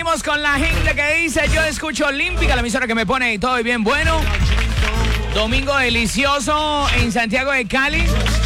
Vamos con la gente que dice: yo escucho Olímpica, la emisora que me pone todo y bien bueno. Domingo delicioso en Santiago de Cali.